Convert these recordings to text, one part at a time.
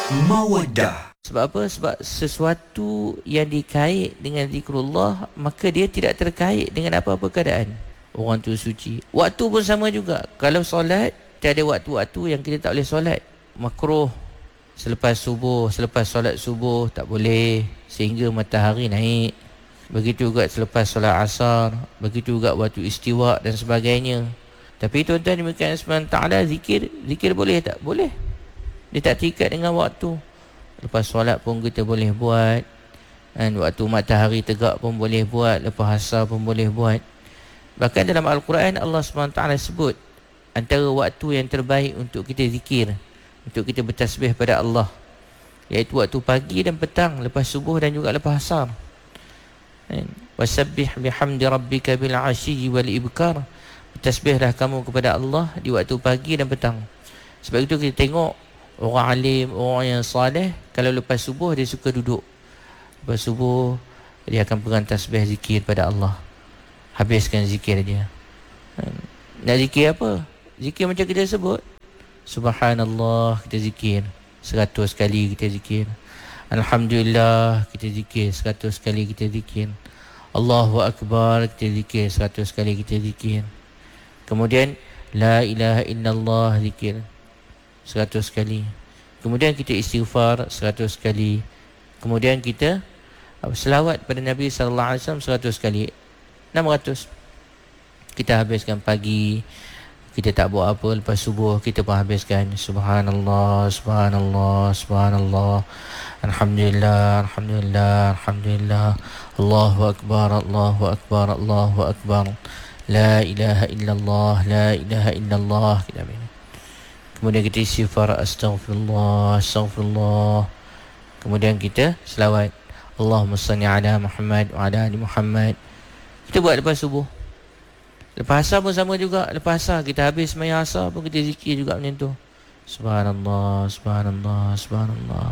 Mawaddah. Sebab apa? Sebab sesuatu yang dikait dengan zikrullah, maka dia tidak terkait dengan apa-apa keadaan. Orang tu suci. Waktu pun sama juga. Kalau solat, tiada waktu-waktu yang kita tak boleh solat. Makruh. Selepas subuh, selepas solat subuh tak boleh sehingga matahari naik. Begitu juga selepas solat asar. Begitu juga waktu istiwa dan sebagainya. Tapi tuan-tuan demikian SWT, zikir boleh tak? Boleh. Dia tak terikat dengan waktu. Lepas solat pun kita boleh buat, dan waktu matahari tegak pun boleh buat, lepas asar pun boleh buat. Bahkan dalam Al-Quran Allah SWT sebut antara waktu yang terbaik untuk kita zikir, untuk kita bertasbih pada Allah, iaitu waktu pagi dan petang, lepas subuh dan juga lepas asar. Wasabbih bihamdi rabbika bil ashyi wal ibkar. Bertasbihlah kamu kepada Allah di waktu pagi dan petang. Sebab itu kita tengok orang alim, orang yang saleh, kalau lepas subuh dia suka duduk. Lepas subuh dia akan pegang tasbih zikir pada Allah. Habiskan zikir dia. Nak zikir apa? Zikir macam kita sebut, Subhanallah kita zikir 100 kali kita zikir. Alhamdulillah kita zikir 100 kali kita zikir. Allahu Akbar kita zikir 100 kali kita zikir. Kemudian La ilaha illallah zikir 100 kali. Kemudian kita istighfar 100 kali. Kemudian kita selawat pada Nabi SAW 100 kali. 600. Kita habiskan pagi. Kita tak buat apa, lepas subuh kita pun habiskan Subhanallah, Subhanallah, Subhanallah, Alhamdulillah, Alhamdulillah, Alhamdulillah, Allahu Akbar, Allahu Akbar, Allahu Akbar, La ilaha illallah, La ilaha illallah. Kemudian kita istighfar, Astaghfirullah, Astaghfirullah. Kemudian kita selawat, Allahumma salli ala Muhammad wa ala ali Muhammad. Kita buat lepas subuh. Lepas asar pun sama juga. Lepas asar kita habis sembahyang asar pun kita zikir juga macam tu. Subhanallah, Subhanallah, Subhanallah.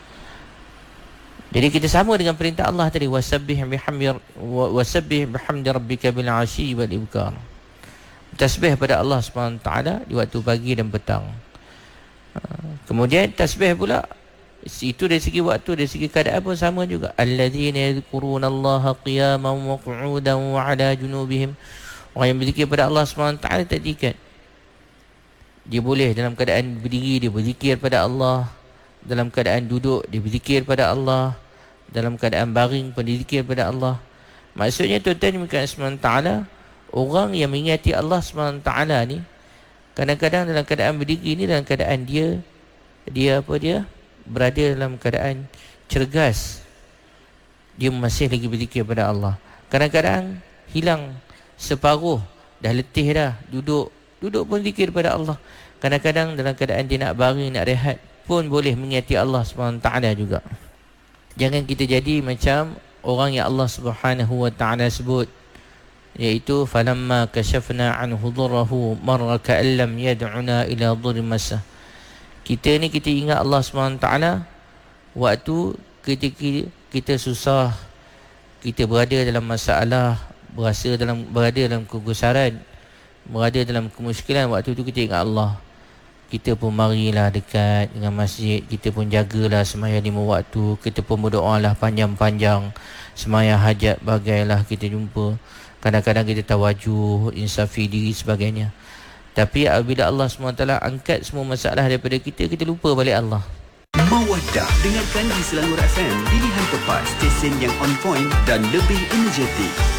Jadi kita sama dengan perintah Allah tadi, wasabbih bihamdi rabbika bil ashyi wal ibkar. Tasbih pada Allah SWT di waktu pagi dan petang. Kemudian tasbih pula, itu dari segi waktu, dari segi keadaan pun sama juga. Alladzina yadhkurunallaha qiyaman wa qu'udan wa 'ala junubihim. Orang yang berzikir pada Allah SWT tak terikat. Dia boleh dalam keadaan berdiri dia berzikir pada Allah, dalam keadaan duduk dia berzikir pada Allah, dalam keadaan baring pun dia berzikir pada Allah. Maksudnya tuan-tuan demikian SWT, orang yang mengingati Allah SWT ni, kadang-kadang dalam keadaan berdiri ni, dalam keadaan dia berada dalam keadaan cergas, dia masih lagi berzikir pada Allah. Kadang-kadang hilang separuh, dah letih dah, duduk pun zikir pada Allah. Kadang-kadang dalam keadaan dia nak baring, nak rehat pun boleh mengingati Allah SWT juga. Jangan kita jadi macam orang yang Allah Subhanahu wa ta'ala sebut, iaitu falamma kashafna anhu dhurrahu marra ka'an lam yad'una ila dhurrin massah. Kita ni kita ingat Allah SWT waktu ketika kita susah, kita berada dalam masalah, berada dalam kegusaran, berada dalam kemusykilan, waktu tu kita ingat Allah. Kita pun marilah dekat dengan masjid, kita pun jagalah sembahyang 5 waktu, kita pun berdoalah panjang-panjang, sembahyang hajat bagailah kita jumpa. Kadang-kadang kita tawajuh, insafi diri sebagainya. Tapi apabila Allah SWT angkat semua masalah daripada kita, kita lupa balik Allah. Mawaddah, dengarkan di Selangor FM, pilihan tepat, stesen yang on point dan lebih energetik.